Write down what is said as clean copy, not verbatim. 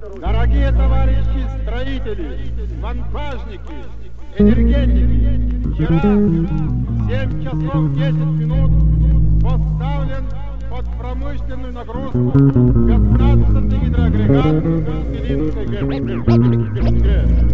Дорогие товарищи строители, монтажники, энергетики, вчера в 7 часов 10 минут поставлен под промышленную нагрузку 15-й гидроагрегат Ильинской ГЭС.